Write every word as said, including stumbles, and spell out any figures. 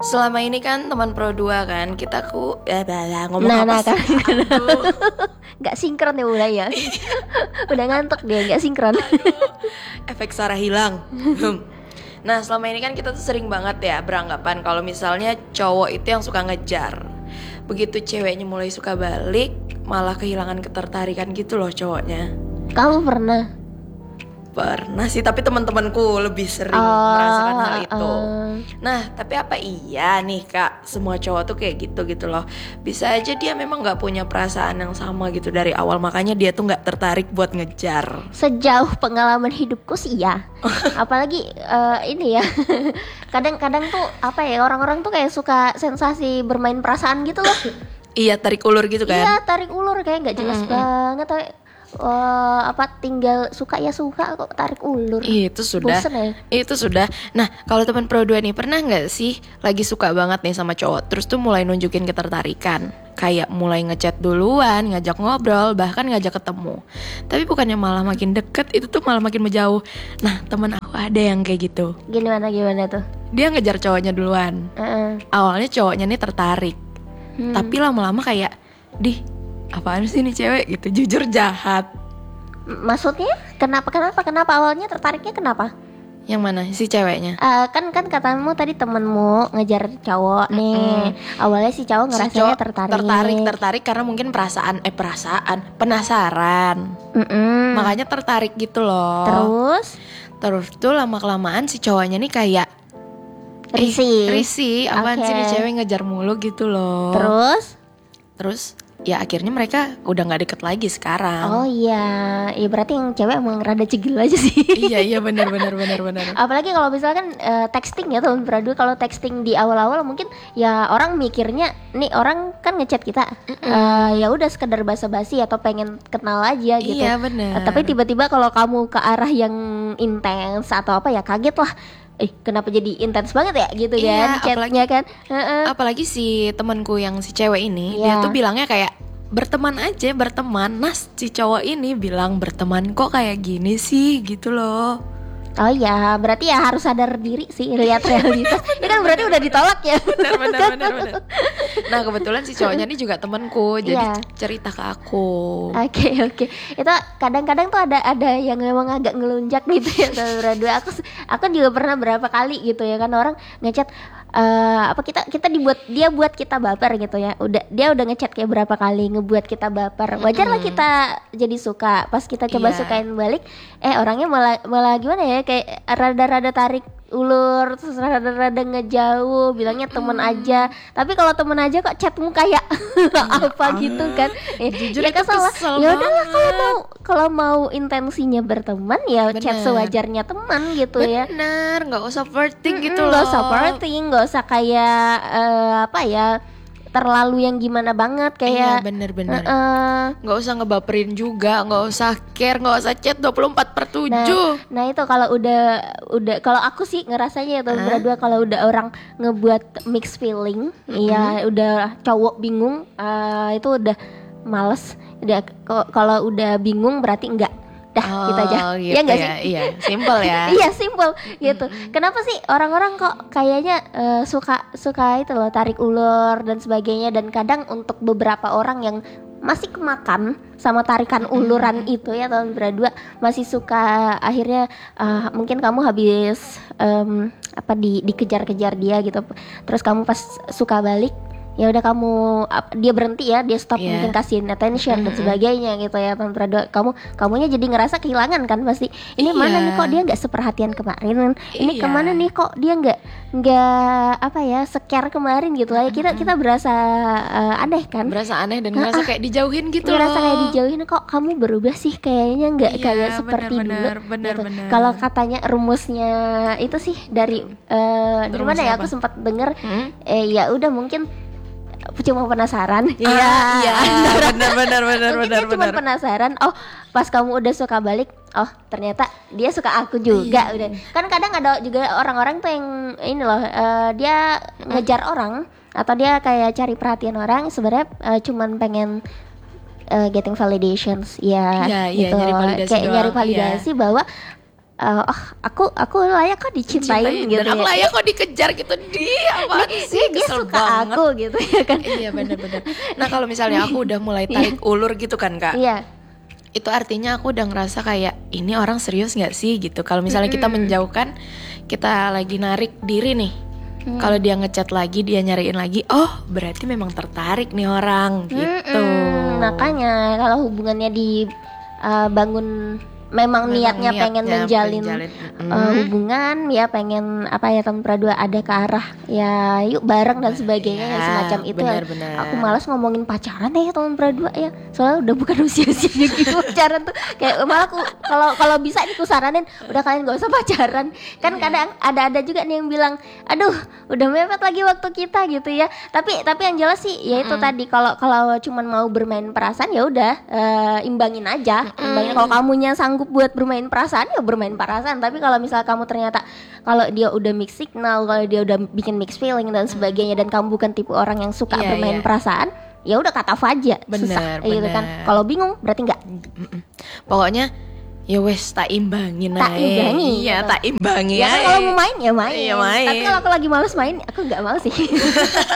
selama ini kan teman pro dua kan kita ku ya bala ngomong Nah, apa nah, sih? kan. Aduh, Nggak sinkron ya mulai ya. Udah ngantuk dia, nggak sinkron. efek suara hilang. Nah selama ini kan kita tuh sering banget ya beranggapan kalau misalnya cowok itu yang suka ngejar. Begitu ceweknya mulai suka balik, malah kehilangan ketertarikan gitu loh cowoknya. Kamu pernah? Pernah sih, tapi teman-temanku lebih sering Oh, merasakan hal itu. uh. Nah, tapi apa iya nih kak, semua cowok tuh kayak gitu gitu loh. Bisa aja dia memang nggak punya perasaan yang sama gitu dari awal, makanya dia tuh nggak tertarik buat ngejar. Sejauh pengalaman hidupku sih ya. Apalagi eh, ini ya. Kadang-kadang tuh apa ya, orang-orang tuh kayak suka sensasi bermain perasaan gitu loh. Iya, tarik ulur gitu kan? Iya, tarik ulur kayak nggak jelas Mm-mm. banget. Tapi, eh, apa tinggal suka ya suka kok tarik ulur. Itu sudah. Bosen ya? Itu sudah. Nah, kalau teman pro dua nih pernah nggak sih lagi suka banget nih sama cowok, terus tuh mulai nunjukin ketertarikan, kayak mulai ngechat duluan, ngajak ngobrol, bahkan ngajak ketemu. Tapi bukannya malah makin deket, itu tuh malah makin menjauh. Nah, teman aku ada yang kayak gitu. Gimana gimana tuh? Dia ngejar cowoknya duluan. Heeh. Awalnya cowoknya nih tertarik, Hmm. tapi lama-lama kayak, "Dih, apaan sih nih cewek?" gitu. Jujur jahat. M- Maksudnya kenapa kenapa kenapa awalnya tertariknya kenapa? Yang mana si ceweknya? Eh, kan kan katamu tadi temenmu ngejar cowok nih. Awalnya si cowok Si ngerasanya cowok tertarik. tertarik, tertarik karena mungkin perasaan, eh perasaan, penasaran. Mm-mm. Makanya tertarik gitu loh. Terus Terus tuh lama kelamaan si cowoknya nih kayak eh, risih. risih, apaan sih Oke. nih cewek ngejar mulu gitu loh. Terus Terus ya akhirnya mereka udah nggak deket lagi sekarang. oh iya, ya berarti yang cewek emang rada cegil aja sih. Iya iya benar benar benar benar. Apalagi kalau misalkan eh, texting ya teman berdua, kalau texting di awal-awal mungkin ya orang mikirnya nih orang kan ngechat kita, eh, ya udah sekedar basa-basi atau pengen kenal aja gitu. Iya benar. Eh, tapi tiba-tiba kalau kamu ke arah yang intens atau apa ya kaget lah. Eh kenapa jadi intens banget ya gitu Iya, kan chatnya kan. Heeh. Apalagi si temanku yang si cewek ini, dia Iya. tuh bilangnya kayak berteman aja, berteman. Nah, si cowok ini bilang berteman kok kayak gini sih gitu loh. Oh ya, berarti ya harus sadar diri sih lihat realitas. Ini kan berarti udah ditolak ya. Benar benar benar benar. Nah, kebetulan si cowoknya ini juga temanku, jadi Iya. cerita ke aku. Oke oke, itu kadang-kadang tuh ada ada yang memang agak ngelunjak gitu ya saudara berdua. Aku aku juga pernah berapa kali gitu ya kan orang ngechat eh, apa kita kita dibuat dia buat kita baper gitu ya. Udah dia udah ngechat kayak berapa kali ngebuat kita baper. Wajar lah kita jadi suka. Pas kita coba Iya. sukain balik, eh orangnya malah malah gimana ya kayak rada-rada tarik ulur terus rada-rada ngejauh bilangnya temen aja, tapi kalau temen aja kok chatmu kayak apa gitu kan. Eh, Jujur ya itu kesal lah. kesel Ya udahlah kalau banget. mau kalau mau intensinya berteman ya chat Bener. sewajarnya teman gitu ya. Benar, nggak usah flirting gitu Mm-mm, loh. nggak usah flirting, nggak usah kayak eh, apa ya terlalu yang gimana banget Iya kayak benar-benar. eh, Nggak usah ngebaperin juga, nggak usah care, nggak usah chat dua puluh empat per Nah, tujuh. nah itu kalau udah udah kalau aku sih ngerasanya ya teman Hah? berdua kalau udah orang ngebuat mix feeling, ya udah cowok bingung, eh, itu udah males. Udah ko- kalau udah bingung berarti enggak. Dah, gitu aja. gitu Ya enggak ya, sih? Iya, simple ya. Iya simple gitu. Kenapa sih orang-orang kok kayaknya eh, suka suka itu loh tarik ulur dan sebagainya, dan kadang untuk beberapa orang yang masih kemakan sama tarikan uluran itu ya tahun berdua masih suka akhirnya eh, mungkin kamu habis em, apa di dikejar-kejar dia gitu, terus kamu pas suka balik ya udah kamu ap- dia berhenti ya dia stop Iya. mungkin kasihin attention dan sebagainya gitu ya tahun berdua, kamu kamunya jadi ngerasa kehilangan kan pasti. Ini mana Iya. nih kok dia nggak seperhatian kemarin, ini Iya. kemana nih kok dia nggak nggak apa ya secare kemarin gitu lah. Kita kita berasa eh, aneh kan, Berasa aneh dan ngerasa kayak dijauhin gitu ngerasa loh. kayak dijauhin, kok kamu berubah sih kayaknya nggak Iya, kayak seperti benar, dulu benar, gitu. benar. Kalau katanya rumusnya itu sih dari eh, dari Rumus mana ya apa? aku sempat dengar Hmm? eh ya udah mungkin cuma penasaran. Ah, iya, benar benar benar Mungkin benar dia cuma benar. penasaran. Oh, pas kamu udah suka balik, oh ternyata dia suka aku juga. Udah. Kan kadang ada juga orang-orang tuh yang ini loh, eh, dia ngejar orang atau dia kayak cari perhatian orang, sebenarnya eh, cuman pengen eh, getting validations ya, Iya, iya, gitu. nyari validasi Kayak nyari doang, validasi bahwa eh, oh aku aku layak kok dicintain, Cintain, gitu dan aku ya. layak kok dikejar gitu. Dia apaan sih, Dia, dia kesel suka banget. aku gitu ya kan. Iya bener-bener. Nah kalau misalnya aku udah mulai tarik ulur gitu kan kak, Iya. itu artinya aku udah ngerasa kayak ini orang serius nggak sih gitu. Kalau misalnya kita menjauhkan, kita lagi narik diri nih. Hmm. Kalau dia ngechat lagi, dia nyariin lagi, oh berarti memang tertarik nih orang gitu. Mm-mm. Makanya kalau hubungannya dibangun memang, Memang niatnya, pengen menjalin, menjalin. uh, Mm. hubungan ya, pengen apa ya, teman perdua ada ke arah ya yuk bareng dan sebagainya Ya, ya semacam itu. benar-benar. Aku malas ngomongin pacaran ya teman perdua ya, soalnya udah bukan usia-usianya gitu pacaran tuh. Kayak malah aku kalau kalau bisa nih ku saranin udah kalian gak usah pacaran. Kan kadang ada-ada juga nih yang bilang, aduh udah mepet lagi waktu kita gitu ya. Tapi tapi yang jelas sih ya itu Mm-mm. tadi, kalau kalau cuman mau bermain perasaan ya udah, eh, imbangin aja. Imbangin, kalau kamunya sanggup buat bermain perasaan ya bermain perasaan. Tapi kalau misal kamu ternyata kalau dia udah mix signal, kalau dia udah bikin mix feeling dan sebagainya, dan kamu bukan tipe orang yang suka Iya, bermain iya. perasaan, ya udah kata aja. Susah Bener, gitu kan. bener. Kalau bingung berarti enggak. Mm-mm. Pokoknya ya wes tak imbangin Tak aja. imbangi, Iya gitu. tak imbangi Ya kan aja. kalau mau main ya main. Iya, main. Tapi kalau aku lagi males main, aku nggak mau sih.